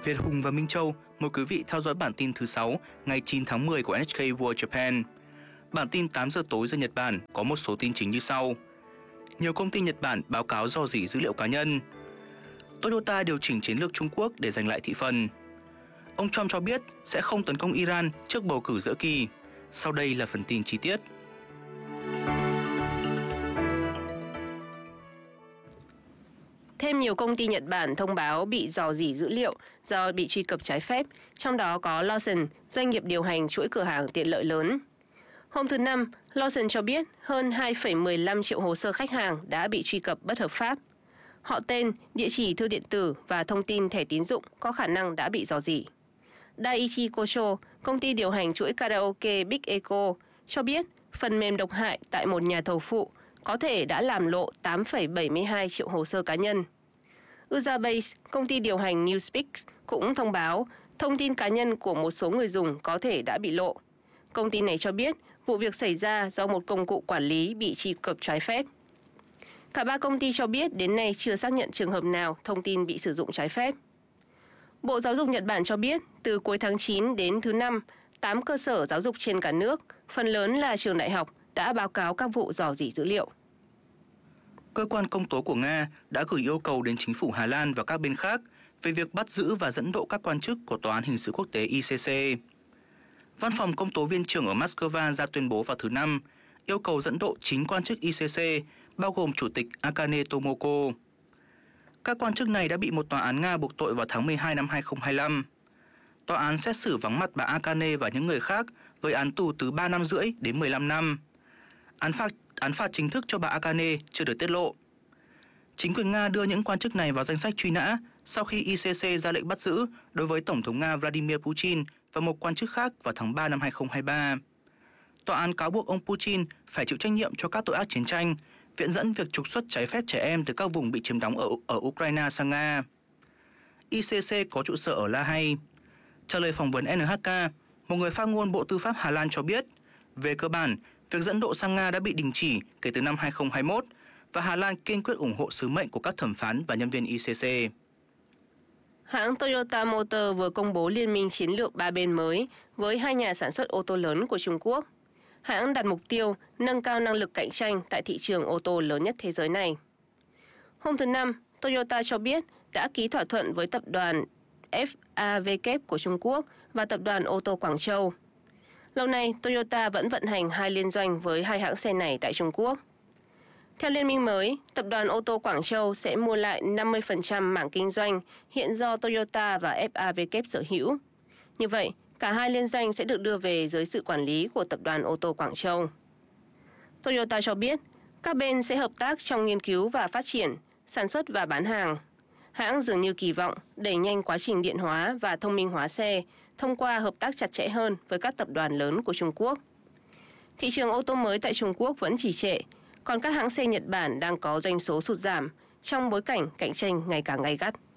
Việt Hùng và Minh Châu mời quý vị theo dõi bản tin thứ 6 ngày 9 tháng 10 của NHK World Japan. Bản tin 8 giờ tối giờ Nhật Bản có một số tin chính như sau. Nhiều công ty Nhật Bản báo cáo rò rỉ dữ liệu cá nhân. Toyota điều chỉnh chiến lược Trung Quốc để giành lại thị phần. Ông Trump cho biết sẽ không tấn công Iran trước bầu cử giữa kỳ. Sau đây là phần tin chi tiết. Thêm nhiều công ty Nhật Bản thông báo bị rò rỉ dữ liệu do bị truy cập trái phép, trong đó có Lawson, doanh nghiệp điều hành chuỗi cửa hàng tiện lợi lớn. Hôm thứ Năm, Lawson cho biết hơn 2,15 triệu hồ sơ khách hàng đã bị truy cập bất hợp pháp. Họ tên, địa chỉ thư điện tử và thông tin thẻ tín dụng có khả năng đã bị rò rỉ. Daiichi Kosho, công ty điều hành chuỗi karaoke Big Echo, cho biết phần mềm độc hại tại một nhà thầu phụ có thể đã làm lộ 8,72 triệu hồ sơ cá nhân. Uzabase, công ty điều hành Newspeak, cũng thông báo thông tin cá nhân của một số người dùng có thể đã bị lộ. Công ty này cho biết vụ việc xảy ra do một công cụ quản lý bị truy cập trái phép. Cả ba công ty cho biết đến nay chưa xác nhận trường hợp nào thông tin bị sử dụng trái phép. Bộ Giáo dục Nhật Bản cho biết từ cuối tháng 9 đến thứ Năm, 8 cơ sở giáo dục trên cả nước, phần lớn là trường đại học, đã báo cáo các vụ rò rỉ dữ liệu. Cơ quan công tố của Nga đã gửi yêu cầu đến chính phủ Hà Lan và các bên khác về việc bắt giữ và dẫn độ các quan chức của Tòa án Hình sự Quốc tế ICC. Văn phòng công tố viên trưởng ở Moscow ra tuyên bố vào thứ Năm, yêu cầu dẫn độ 9 quan chức ICC, bao gồm Chủ tịch Akane Tomoko. Các quan chức này đã bị một tòa án Nga buộc tội vào tháng 12 năm 2025. Tòa án xét xử vắng mặt bà Akane và những người khác với án tù từ 3 năm rưỡi đến 15 năm. Án phạt chính thức cho bà Akane chưa được tiết lộ. Chính quyền Nga đưa những quan chức này vào danh sách truy nã sau khi ICC ra lệnh bắt giữ đối với Tổng thống Nga Vladimir Putin và một quan chức khác vào tháng 3 năm 2023. Tòa án cáo buộc ông Putin phải chịu trách nhiệm cho các tội ác chiến tranh, viện dẫn việc trục xuất trái phép trẻ em từ các vùng bị chiếm đóng ở Ukraine sang Nga. ICC có trụ sở ở La Hay. Trả lời phỏng vấn NHK, một người phát ngôn Bộ Tư pháp Hà Lan cho biết, về cơ bản, việc dẫn độ sang Nga đã bị đình chỉ kể từ năm 2021 và Hà Lan kiên quyết ủng hộ sứ mệnh của các thẩm phán và nhân viên ICC. Hãng Toyota Motor vừa công bố liên minh chiến lược 3 bên mới với hai nhà sản xuất ô tô lớn của Trung Quốc. Hãng đặt mục tiêu nâng cao năng lực cạnh tranh tại thị trường ô tô lớn nhất thế giới này. Hôm thứ Năm, Toyota cho biết đã ký thỏa thuận với tập đoàn FAW của Trung Quốc và tập đoàn ô tô Quảng Châu. Lâu nay, Toyota vẫn vận hành hai liên doanh với hai hãng xe này tại Trung Quốc. Theo liên minh mới, tập đoàn ô tô Quảng Châu sẽ mua lại 50% mảng kinh doanh hiện do Toyota và FAW sở hữu. Như vậy, cả hai liên doanh sẽ được đưa về dưới sự quản lý của tập đoàn ô tô Quảng Châu. Toyota cho biết, các bên sẽ hợp tác trong nghiên cứu và phát triển, sản xuất và bán hàng. Hãng dường như kỳ vọng đẩy nhanh quá trình điện hóa và thông minh hóa xe thông qua hợp tác chặt chẽ hơn với các tập đoàn lớn của Trung Quốc. Thị trường ô tô mới tại Trung Quốc vẫn trì trệ, còn các hãng xe Nhật Bản đang có doanh số sụt giảm trong bối cảnh cạnh tranh ngày càng gay gắt.